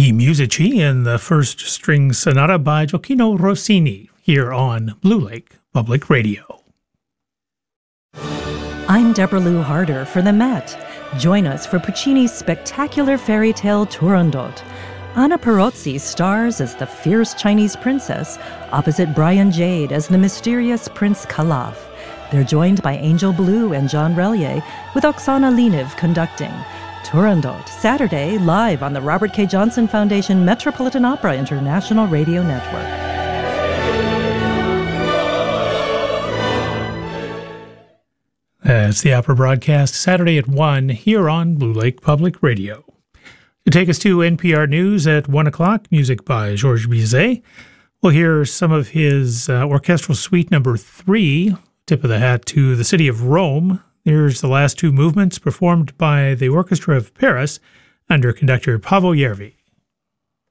I Musici and the First String Sonata by Gioacchino Rossini here on Blue Lake Public Radio. I'm Deborah Lou Harder for the Met. Join us for Puccini's spectacular fairy tale Turandot. Anna Perozzi stars as the fierce Chinese princess, opposite Brian Jade as the mysterious Prince Calaf. They're joined by Angel Blue and John Relier, with Oksana Liniv conducting. Turandot, Saturday, live on the Robert K. Johnson Foundation Metropolitan Opera International Radio Network. That's the opera broadcast Saturday at 1 here on Blue Lake Public Radio. To take us to NPR News at 1 o'clock, music by Georges Bizet. We'll hear some of his orchestral suite number 3, tip of the hat to the city of Rome. Here's the last two movements performed by the Orchestra of Paris under conductor Paavo Järvi.